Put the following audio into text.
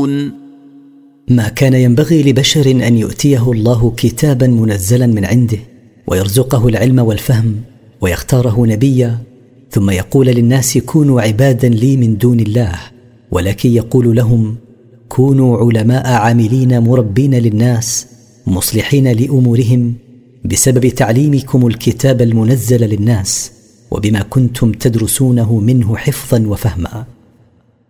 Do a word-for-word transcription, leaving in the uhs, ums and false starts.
يعلمون. ما كان ينبغي لبشر أن يؤتيه الله كتابا منزلا من عنده ويرزقه العلم والفهم ويختاره نبيا ثم يقول للناس كونوا عبادا لي من دون الله، ولكن يقول لهم كونوا علماء عاملين مربين للناس مصلحين لأمورهم بسبب تعليمكم الكتاب المنزل للناس وبما كنتم تدرسونه منه حفظا وفهما.